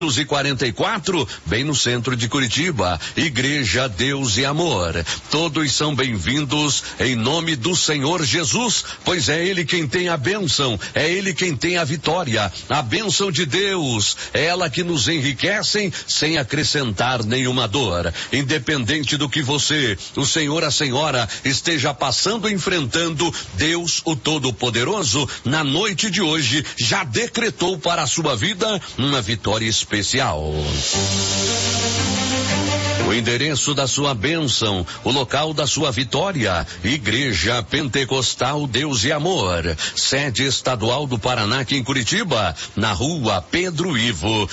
744, bem no centro de Curitiba. Igreja Deus e Amor. Todos são bem-vindos em nome do Senhor Jesus, pois é Ele quem tem a bênção, é Ele quem tem a vitória. A bênção de Deus é ela que nos enriquece sem acrescentar nenhuma dor. Independente do que você, o Senhor, a Senhora, esteja passando, enfrentando, Deus, o Todo-Poderoso, na noite de hoje, já decretou para a sua vida uma vitória especial. O endereço da sua bênção, o local da sua vitória, Igreja Pentecostal Deus e Amor, sede estadual do Paraná aqui em Curitiba, na rua Pedro Ivo,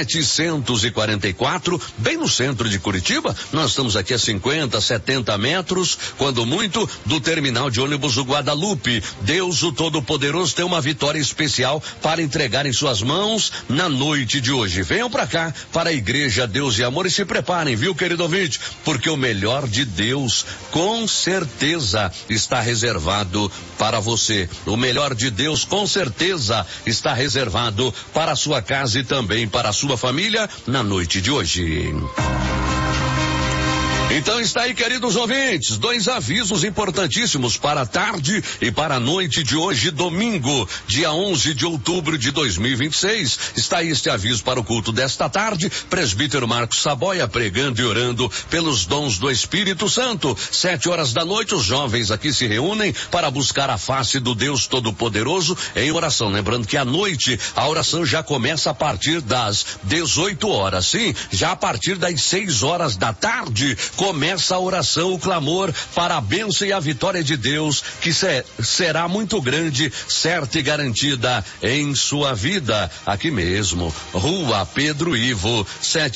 744, bem no centro de Curitiba. Nós estamos aqui a 50, 70 metros, quando muito, do terminal de ônibus do Guadalupe. Deus, o Todo-Poderoso, tem uma vitória especial para entregar em suas mãos na noite de hoje. Venham para cá, para a Igreja Deus e Amor, e se preparem, viu, querido ouvinte, porque o melhor de Deus com certeza está reservado para você. O melhor de Deus com certeza está reservado para a sua casa e também para a sua família na noite de hoje. Então está aí, queridos ouvintes, 2 avisos importantíssimos para a tarde e para a noite de hoje, domingo, dia 11 de outubro de 2026. Está aí este aviso para o culto desta tarde, presbítero Marcos Saboia pregando e orando pelos dons do Espírito Santo. 7 da noite, os jovens aqui se reúnem para buscar a face do Deus Todo-Poderoso em oração. Lembrando que à noite a oração já começa a partir das 18 sim, já a partir das 6 da tarde, começa a oração, o clamor para a bênção e a vitória de Deus, que será muito grande, certa e garantida em sua vida. Aqui mesmo, rua Pedro Ivo,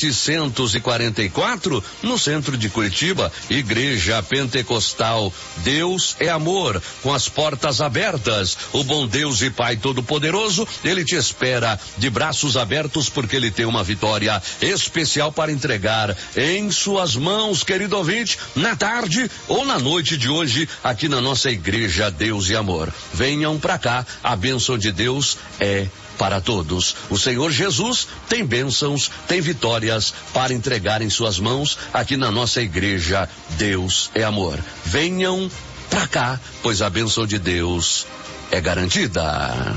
744, no centro de Curitiba, Igreja Pentecostal Deus é Amor, com as portas abertas. O bom Deus e Pai Todo-Poderoso, Ele te espera de braços abertos, porque Ele tem uma vitória especial para entregar em suas mãos, querido ouvinte, na tarde ou na noite de hoje, aqui na nossa Igreja Deus e Amor. Venham pra cá, a bênção de Deus é para todos. O Senhor Jesus tem bênçãos, tem vitórias para entregar em suas mãos, aqui na nossa Igreja Deus é Amor. Venham pra cá, pois a bênção de Deus é garantida.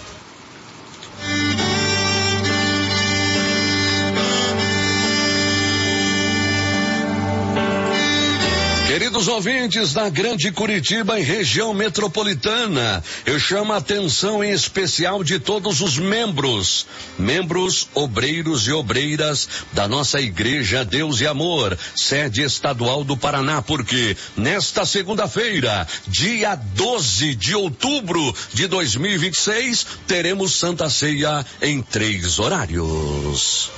Queridos ouvintes da Grande Curitiba e região metropolitana, eu chamo a atenção em especial de todos os membros, obreiros e obreiras da nossa Igreja Deus e Amor, sede estadual do Paraná, porque nesta segunda-feira, dia 12 de outubro de 2026, teremos Santa Ceia em 3 horários.